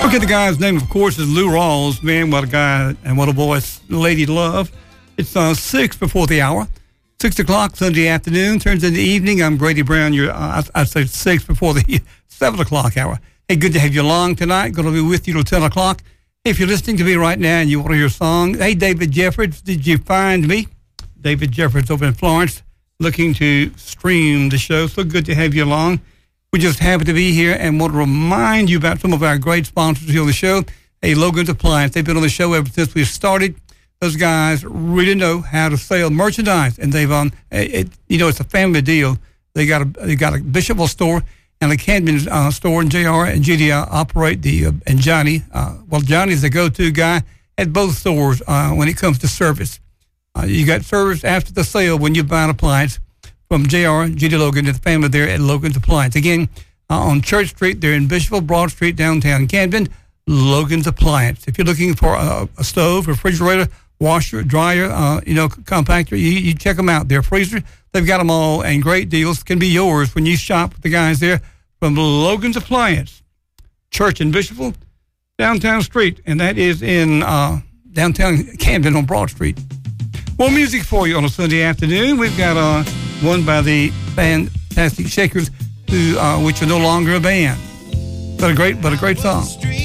Okay, the guy's name, of course, is Lou Rawls. Man, what a guy and what a voice. Lady Love. It's 6 before the hour. 6 o'clock Sunday afternoon turns into evening. I'm Grady Brown. I'd say 6 before the 7 o'clock hour. Hey, good to have you along tonight. Going to be with you till 10 o'clock. Hey, if you're listening to me right now and you want to hear a song, hey, David Jeffords, did you find me? David Jeffords over in Florence, looking to stream the show. So good to have you along. We're just happy to be here and want to remind you about some of our great sponsors here on the show. Hey, Logan's Appliance. They've been on the show ever since we started. Those guys really know how to sell merchandise, and they've it's a family deal. They got a Bishopville store and a Camden store, and JR and Judy operate and Johnny. Johnny's the go-to guy at both stores when it comes to service. You got service after the sale when you buy an appliance from JR and Judy Logan and the family there at Logan's Appliance. Again, on Church Street, they're in Bishopville, Broad Street, downtown Camden. Logan's Appliance. If you're looking for a stove, refrigerator, washer, dryer, compactor, you check them out. Their freezer, they've got them all, and great deals can be yours when you shop with the guys there from Logan's Appliance. Church in Bishopville, downtown street, and that is in downtown Camden on Broad Street. More music for you on a Sunday afternoon. We've got one by the Fantastic Shakers, which are no longer a band, but a great song.